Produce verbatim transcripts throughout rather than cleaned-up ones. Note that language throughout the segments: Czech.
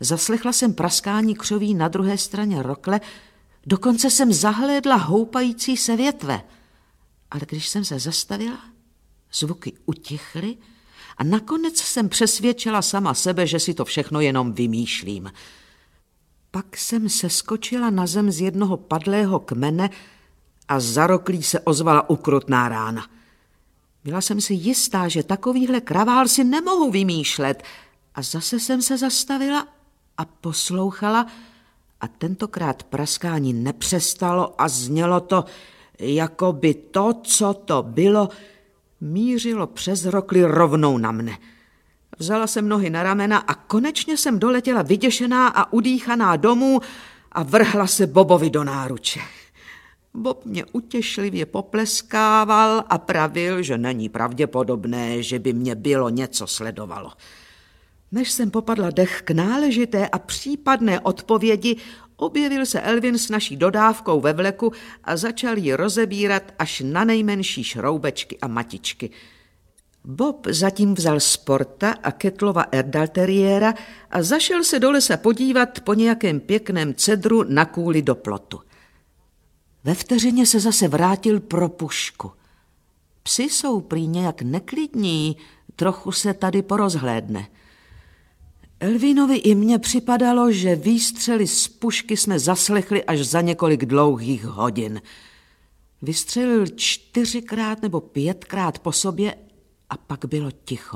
Zaslechla jsem praskání křoví na druhé straně rokle, dokonce jsem zahlédla houpající se větve. Ale když jsem se zastavila, zvuky utichly a nakonec jsem přesvědčila sama sebe, že si to všechno jenom vymýšlím. Pak jsem seskočila na zem z jednoho padlého kmene a za roklí se ozvala ukrutná rána. Byla jsem si jistá, že takovýhle kravál si nemohu vymýšlet, a zase jsem se zastavila a poslouchala a tentokrát praskání nepřestalo a znělo to, jako by to, co to bylo, mířilo přes rokli rovnou na mne. Vzala jsem nohy na ramena a konečně jsem doletěla vyděšená a udýchaná domů a vrhla se Bobovi do náruče. Bob mě utěšlivě popleskával a pravil, že není pravděpodobné, že by mě bylo něco sledovalo. Než jsem popadla dech k náležité a případné odpovědi, objevil se Elvin s naší dodávkou ve vleku a začal ji rozebírat až na nejmenší šroubečky a matičky. Bob zatím vzal Sporta a Kettlova Erdalteriéra a zašel se do lesa podívat po nějakém pěkném cedru na kůli do plotu. Ve vteřině se zase vrátil pro pušku. Psi jsou prý nějak neklidní, trochu se tady porozhlédne. Elvinovi i mně připadalo, že výstřely z pušky jsme zaslechli až za několik dlouhých hodin. Vystřelil čtyřikrát nebo pětkrát po sobě a pak bylo ticho.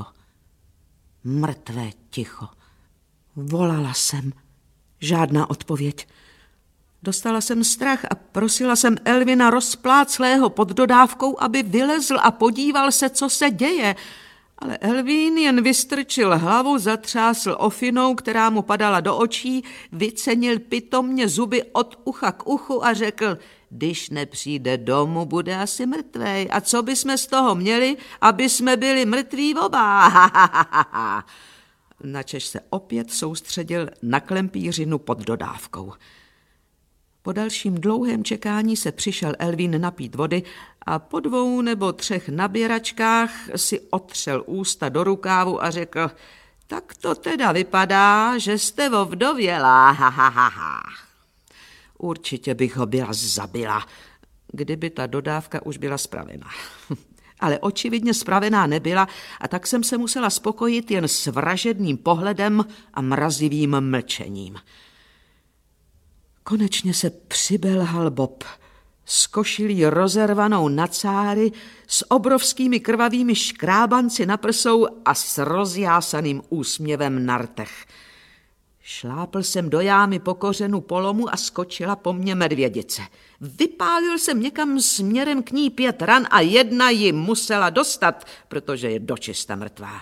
Mrtvé ticho. Volala jsem. Žádná odpověď. Dostala jsem strach a prosila jsem Elvina rozpláclého pod dodávkou, aby vylezl a podíval se, co se děje. Ale Elvín jen vystrčil hlavu, zatřásl ofinou, která mu padala do očí, vycenil pitomně zuby od ucha k uchu a řekl, když nepřijde domů, bude asi mrtvej. A co bychom z toho měli, aby jsme byli mrtví oba? Načež se opět soustředil na klempířinu pod dodávkou. Po dalším dlouhém čekání se přišel Elvín napít vody a po dvou nebo třech naběračkách si otřel ústa do rukávu a řekl, tak to teda vypadá, že jste ovdovělá, ha, ha, ha, ha. Určitě bych ho byla zabila, kdyby ta dodávka už byla spravená. Ale očividně spravená nebyla a tak jsem se musela spokojit jen s vražedným pohledem a mrazivým mlčením. Konečně se přibelhal Bob s košilí rozervanou na cáry, s obrovskými krvavými škrábanci na prsou a s rozjásaným úsměvem na rtech. Šlápl jsem do jámy po kořenu polomu a skočila po mně medvědice. Vypálil jsem někam směrem k ní pět ran a jedna ji musela dostat, protože je dočista mrtvá.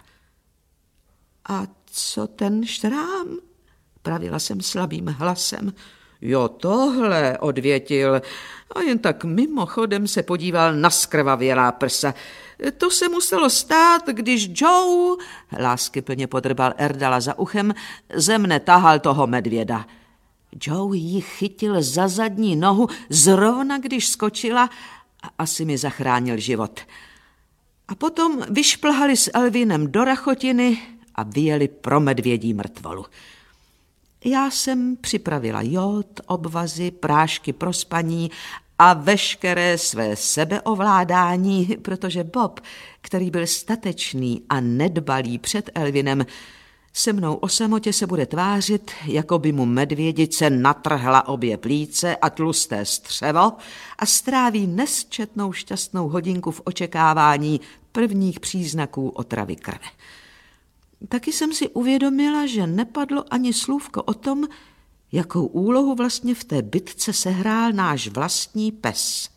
A co ten šrám? Pravila jsem slabým hlasem. Jo, tohle, odvětil a jen tak mimochodem se podíval na skrvavělá prsa. To se muselo stát, když Joe, láskyplně podrbal Erdala za uchem, ze mne tahal toho medvěda. Joe ji chytil za zadní nohu zrovna, když skočila a asi mi zachránil život. A potom vyšplhali s Elvinem do rachotiny a vyjeli pro medvědí mrtvolu. Já jsem připravila jód, obvazy, prášky pro spaní a veškeré své sebeovládání, protože Bob, který byl statečný a nedbalý před Elvinem, se mnou o samotě se bude tvářit, jako by mu medvědice natrhla obě plíce a tlusté střevo a stráví nesčetnou šťastnou hodinku v očekávání prvních příznaků otravy krve. Taky jsem si uvědomila, že nepadlo ani slůvko o tom, jakou úlohu vlastně v té bitce sehrál náš vlastní pes.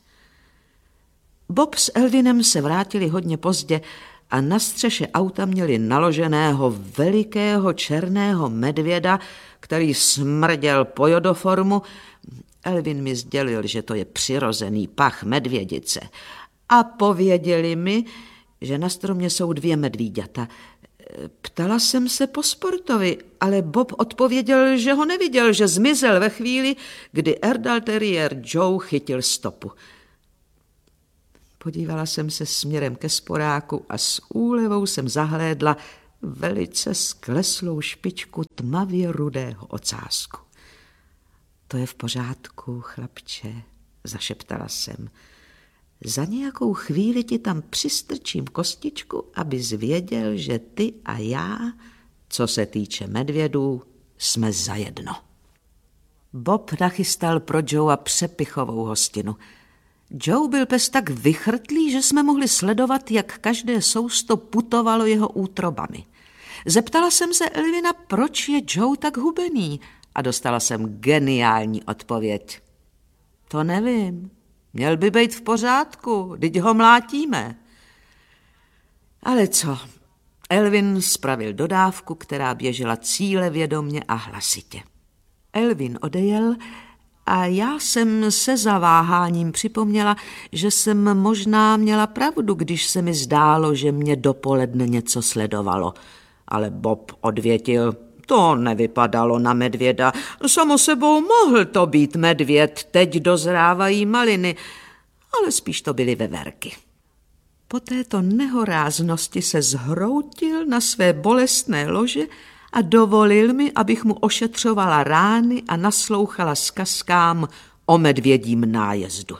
Bob s Elvinem se vrátili hodně pozdě a na střeše auta měli naloženého velikého černého medvěda, který smrděl po jodoformu. Elvin mi sdělil, že to je přirozený pach medvědice. A pověděli mi, že na stromě jsou dvě medvíďata. Ptala jsem se po Sportovi, ale Bob odpověděl, že ho neviděl, že zmizel ve chvíli, kdy Erdalteriér Joe chytil stopu. Podívala jsem se směrem ke sporáku a s úlevou jsem zahlédla, velice skleslou špičku tmavě rudého ocásku. To je v pořádku, chlapče, zašeptala jsem. Za nějakou chvíli ti tam přistrčím kostičku, abys věděl, že ty a já, co se týče medvědů, jsme zajedno. Bob nachystal pro Joea přepichovou hostinu. Joe byl pes tak vychrtlý, že jsme mohli sledovat, jak každé sousto putovalo jeho útrobami. Zeptala jsem se Elvina, proč je Joe tak hubený, a dostala jsem geniální odpověď. To nevím. Měl by být v pořádku, teď ho mlátíme. Ale co? Elvin spravil dodávku, která běžela cílevědomě a hlasitě. Elvin odejel a já jsem se zaváháním připomněla, že jsem možná měla pravdu, když se mi zdálo, že mě dopoledne něco sledovalo. Ale Bob odvětil, to nevypadalo na medvěda. Samo sebou mohl to být medvěd, teď dozrávají maliny, ale spíš to byly veverky. Po této nehoráznosti se zhroutil na své bolestné lože a dovolil mi, abych mu ošetřovala rány a naslouchala zkazkám o medvědím nájezdu.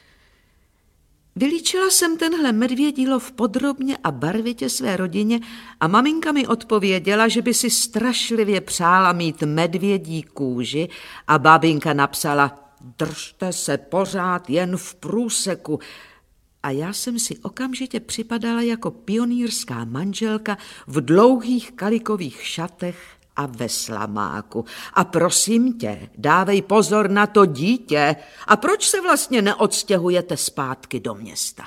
Vylíčila jsem tenhle medvědí lov podrobně a barvitě své rodině a maminka mi odpověděla, že by si strašlivě přála mít medvědí kůži a babinka napsala, držte se pořád jen v průseku. A já jsem si okamžitě připadala jako pionýrská manželka v dlouhých kalikových šatech a ve slamáku. A prosím tě, dávej pozor na to dítě. A proč se vlastně neodstěhujete zpátky do města?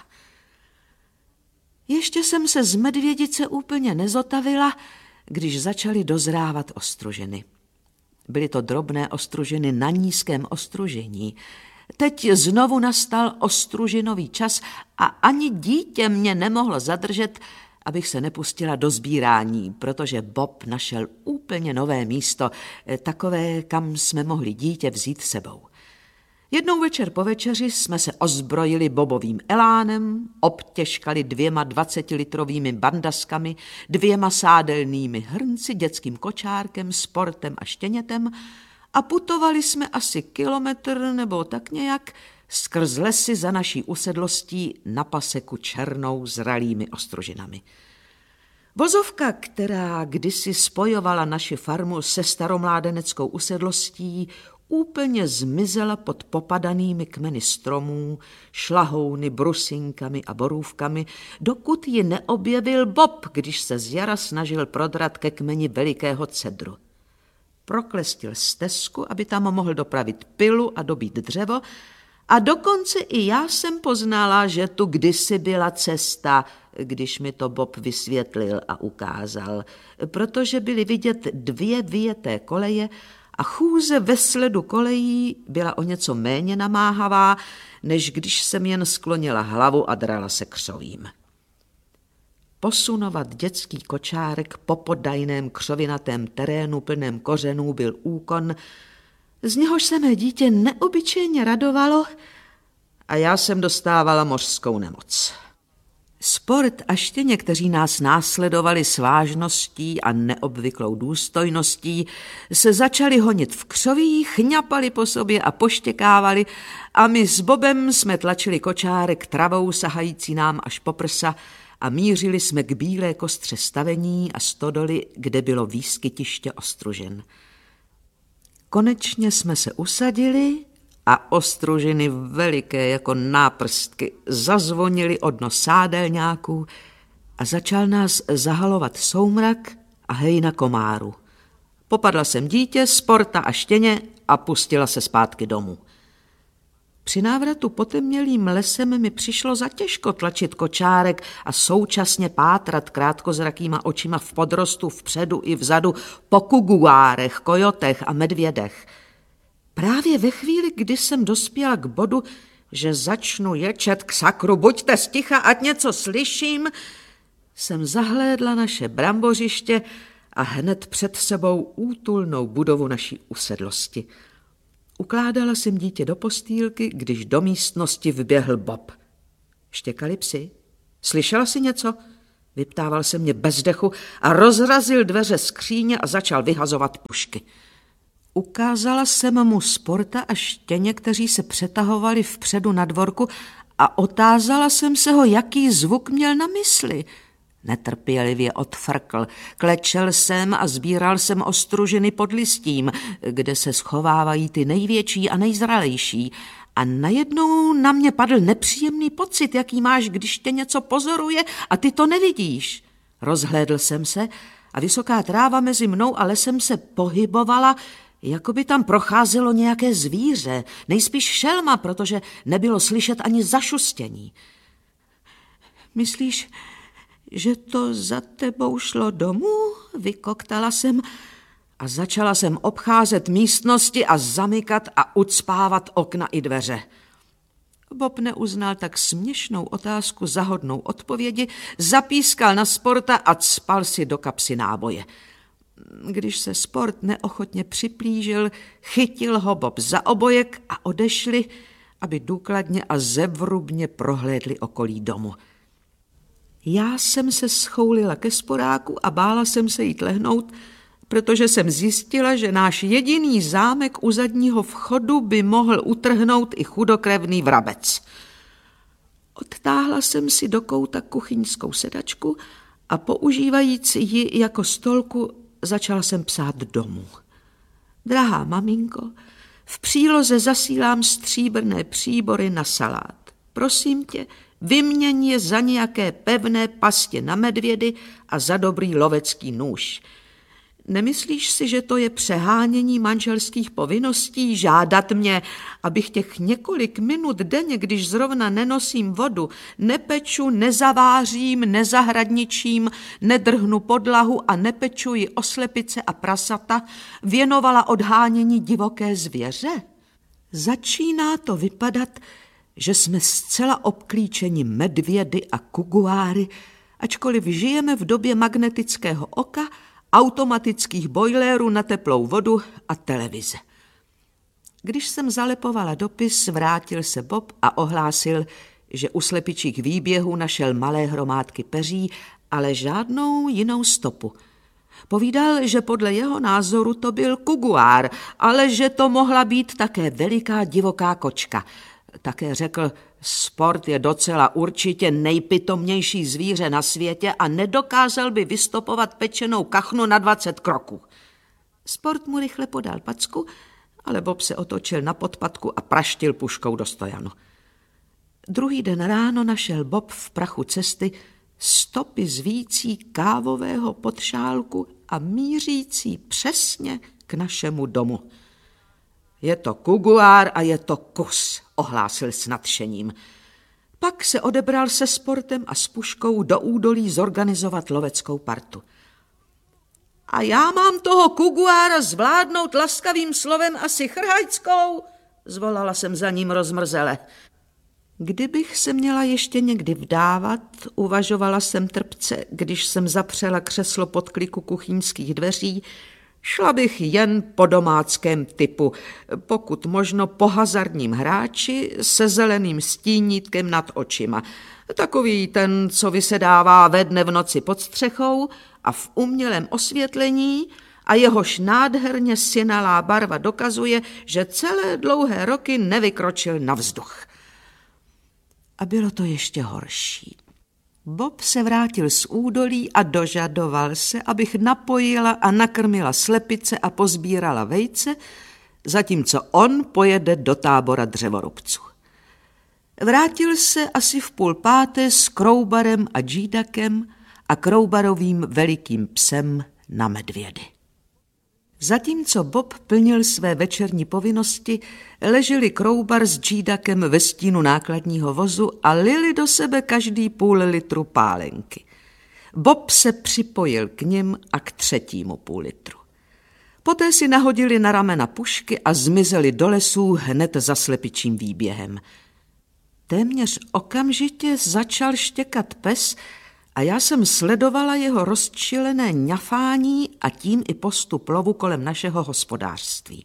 Ještě jsem se z medvědice úplně nezotavila, když začaly dozrávat ostružiny. Byly to drobné ostružiny na nízkém ostružení. Teď znovu nastal ostružinový čas a ani dítě mě nemohlo zadržet, abych se nepustila do sbírání, protože Bob našel úplně nové místo, takové, kam jsme mohli dítě vzít sebou. Jednou večer po večeři jsme se ozbrojili bobovým elánem, obtěžkali dvěma dvacetilitrovými bandaskami, dvěma sádelnými hrnci, dětským kočárkem, sportem a štěnětem a putovali jsme asi kilometr nebo tak nějak skrz lesy za naší usedlostí na paseku černou zralými ostružinami. Vozovka, která kdysi spojovala naši farmu se staromládeneckou usedlostí, úplně zmizela pod popadanými kmeny stromů, šlahouny, brusinkami a borůvkami, dokud ji neobjevil Bob, když se z jara snažil prodrat ke kmeni velikého cedru. Proklestil stezku, aby tam mohl dopravit pilu a dobít dřevo, a dokonce i já jsem poznala, že tu kdysi byla cesta, když mi to Bob vysvětlil a ukázal, protože byly vidět dvě vyjeté koleje a chůze ve sledu kolejí byla o něco méně namáhavá, než když jsem jen sklonila hlavu a drala se křovím. Posunovat dětský kočárek po podajném křovinatém terénu plném kořenů byl úkon, z něhož se mé dítě neobyčejně radovalo a já jsem dostávala mořskou nemoc. Sport a štěně, kteří nás následovali s vážností a neobvyklou důstojností, se začali honit v křoví, chňapali po sobě a poštěkávali a my s Bobem jsme tlačili kočárek travou sahající nám až po prsa a mířili jsme k bílé kostře stavení a stodoly, kde bylo výskytiště ostružin. Konečně jsme se usadili a ostružiny veliké jako náprstky zazvonily od nos sádelňáků a začal nás zahalovat soumrak a hejna komáru. Popadla jsem dítě, sporta a štěně a pustila se zpátky domů. Při návratu potemnělým lesem mi přišlo zatěžko tlačit kočárek a současně pátrat krátkozrakýma očima v podrostu vpředu i vzadu po kuguárech, kojotech a medvědech. Právě ve chvíli, kdy jsem dospěla k bodu, že začnu ječet k sakru, buďte sticha, ať něco slyším, jsem zahlédla naše brambořiště a hned před sebou útulnou budovu naší usedlosti. Ukládala jsem dítě do postýlky, když do místnosti vběhl Bob. Štěkali psi? Slyšela jsi něco? Vyptával se mě bez dechu a rozrazil dveře skříně a začal vyhazovat pušky. Ukázala jsem mu Sporta a Štěně, kteří se přetahovali vpředu na dvorku, a otázala jsem se ho, jaký zvuk měl na mysli. Netrpělivě odfrkl. Klečel jsem a sbíral jsem ostružiny pod listím, kde se schovávají ty největší a nejzralejší. A najednou na mě padl nepříjemný pocit, jaký máš, když tě něco pozoruje a ty to nevidíš. Rozhlédl jsem se a vysoká tráva mezi mnou a lesem se pohybovala, jako by tam procházelo nějaké zvíře, nejspíš šelma, protože nebylo slyšet ani zašustění. Myslíš, že to za tebou šlo domů? Vykoktala jsem a začala jsem obcházet místnosti a zamykat a ucpávat okna i dveře. Bob neuznal tak směšnou otázku za hodnou odpovědi, zapískal na Sporta a cpal si do kapsy náboje. Když se Sport neochotně připlížil, chytil ho Bob za obojek a odešli, aby důkladně a zevrubně prohlédli okolí domu. Já jsem se schoulila ke sporáku a bála jsem se jít lehnout, protože jsem zjistila, že náš jediný zámek u zadního vchodu by mohl utrhnout i chudokrevný vrabec. Odtáhla jsem si do kouta kuchyňskou sedačku a používajíc ji jako stolku začala jsem psát domů. Drahá maminko, v příloze zasílám stříbrné příbory na salát. Prosím tě, vyměň je za nějaké pevné pastě na medvědy a za dobrý lovecký nůž. Nemyslíš si, že to je přehánění manželských povinností žádat mě, abych těch několik minut denně, když zrovna nenosím vodu, nepeču, nezavářím, nezahradničím, nedrhnu podlahu a nepečuji oslepice a prasata, věnovala odhánění divoké zvěře? Začíná to vypadat, že jsme zcela obklíčeni medvědy a kuguáry, ačkoliv žijeme v době magnetického oka, automatických bojlérů na teplou vodu a televize. Když jsem zalepovala dopis, vrátil se Bob a ohlásil, že u slepičích výběhů našel malé hromádky peří, ale žádnou jinou stopu. Povídal, že podle jeho názoru to byl kuguár, ale že to mohla být také veliká divoká kočka. Také řekl, Sport je docela určitě nejpitomnější zvíře na světě a nedokázal by vystopovat pečenou kachnu na dvacet kroků. Sport mu rychle podal packu, ale Bob se otočil na podpatku a praštil puškou do stojanu. Druhý den ráno našel Bob v prachu cesty stopy z vící kávového podšálku a mířící přesně k našemu domu. Je to kuguár a je to kus, ohlásil s nadšením. Pak se odebral se Sportem a s puškou do údolí zorganizovat loveckou partu. A já mám toho kuguára zvládnout laskavým slovem asi chrhajskou, zvolala jsem za ním rozmrzele. Kdybych se měla ještě někdy vdávat, uvažovala jsem trpce, když jsem zapřela křeslo pod kliku kuchyňských dveří, šla bych jen po domáckém typu, pokud možno po hazardním hráči se zeleným stínítkem nad očima. Takový ten, co vysedává ve dne v noci pod střechou a v umělém osvětlení a jehož nádherně synalá barva dokazuje, že celé dlouhé roky nevykročil na vzduch. A bylo to ještě horší. Bob se vrátil z údolí a dožadoval se, abych napojila a nakrmila slepice a pozbírala vejce, zatímco on pojede do tábora dřevorubců. Vrátil se asi v půl páté s Kroubarem a Džídakem a Kroubarovým velikým psem na medvědy. Zatímco Bob plnil své večerní povinnosti, leželi Kroubar s Džídakem ve stínu nákladního vozu a lili do sebe každý půl litru pálenky. Bob se připojil k nim a k třetímu půl litru. Poté si nahodili na ramena pušky a zmizeli do lesů hned za slepičím výběhem. Téměř okamžitě začal štěkat pes a já jsem sledovala jeho rozčilené ňafání a tím i postup lovu kolem našeho hospodářství.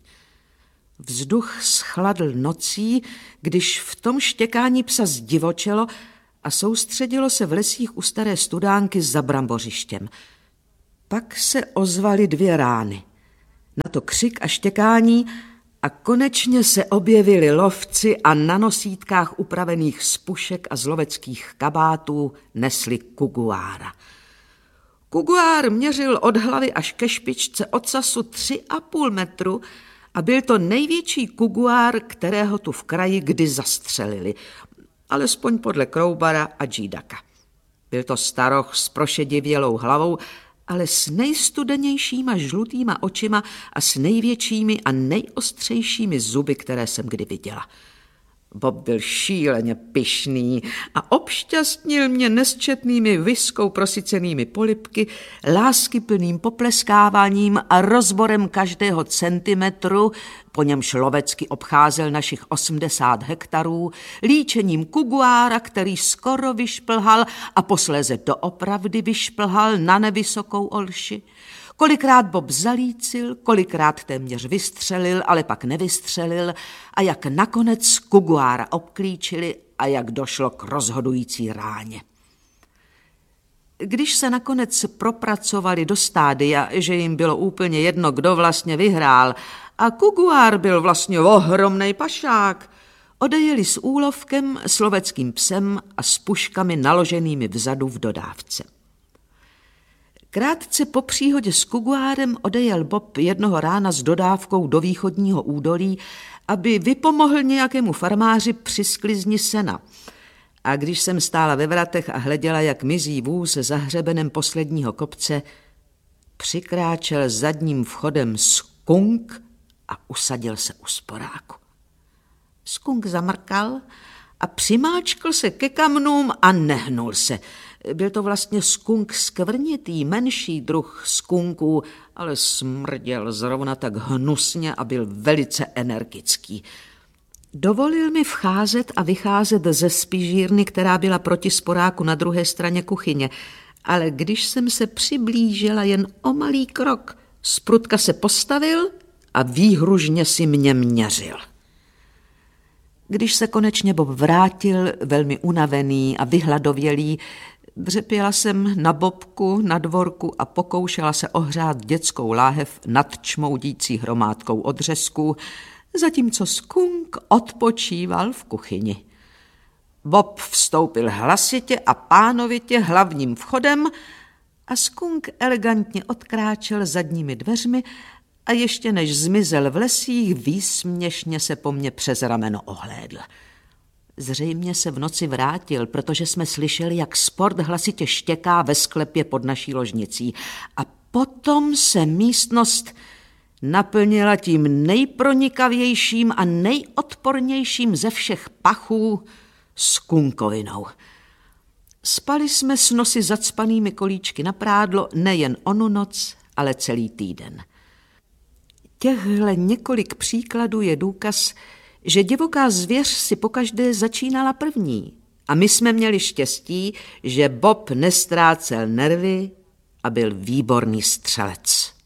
Vzduch schladl nocí, když v tom štěkání psa zdivočelo a soustředilo se v lesích u staré studánky za brambořištěm. Pak se ozvaly dvě rány. Na to křik a štěkání a konečně se objevili lovci a na nosítkách upravených z pušek a z loveckých kabátů nesli kuguára. Kuguár měřil od hlavy až ke špičce ocasu tři a půl metru a byl to největší kuguár, kterého tu v kraji kdy zastřelili, alespoň podle Kroubara a Džídaka. Byl to staroch s prošedivělou hlavou, ale s nejstudenějšíma žlutýma očima a s největšími a nejostřejšími zuby, které jsem kdy viděla. Bob byl šíleně pyšný a obšťastnil mě nesčetnými viskou prosycenými polibky, láskyplným popleskáváním a rozborem každého centimetru, po němž lovecky obcházel našich osmdesát hektarů, líčením kuguára, který skoro vyšplhal a posléze doopravdy vyšplhal na nevysokou olši. Kolikrát Bob zalícil, kolikrát téměř vystřelil, ale pak nevystřelil a jak nakonec kuguára obklíčili a jak došlo k rozhodující ráně. Když se nakonec propracovali do stádia, že jim bylo úplně jedno, kdo vlastně vyhrál, a kuguár byl vlastně ohromnej pašák, odejeli s úlovkem, s loveckým psem a s puškami naloženými vzadu v dodávce. Krátce po příhodě s kuguárem odejel Bob jednoho rána s dodávkou do východního údolí, aby vypomohl nějakému farmáři při sklizni sena. A když jsem stála ve vratech a hleděla, jak mizí vůz za hřebenem posledního kopce, přikráčel zadním vchodem skunk a usadil se u sporáku. Skunk zamrkal a přimáčkl se ke kamnům a nehnul se. Byl to vlastně skunk skvrnitý, menší druh skunků, ale smrděl zrovna tak hnusně a byl velice energický. Dovolil mi vcházet a vycházet ze spižírny, která byla proti sporáku na druhé straně kuchyně, ale když jsem se přiblížila jen o malý krok, z prutka se postavil a výhružně si mě měřil. Když se konečně Bob vrátil, velmi unavený a vyhladovělý, dřepěla jsem na bobku, na dvorku a pokoušela se ohřát dětskou láhev nad čmoudící hromádkou odřezků, zatímco skunk odpočíval v kuchyni. Bob vstoupil hlasitě a pánovitě hlavním vchodem a skunk elegantně odkráčel zadními dveřmi a ještě než zmizel v lesích, výsměšně se po mně přes rameno ohlédl. Zřejmě se v noci vrátil, protože jsme slyšeli, jak Sport hlasitě štěká ve sklepě pod naší ložnicí. A potom se místnost naplnila tím nejpronikavějším a nejodpornějším ze všech pachů skunkovinou. Spali jsme s nosy zacpanými kolíčky na prádlo nejen onu noc, ale celý týden. Těchhle několik příkladů je důkaz, že divoká zvěř si pokaždé začínala první a my jsme měli štěstí, že Bob nestrácel nervy a byl výborný střelec.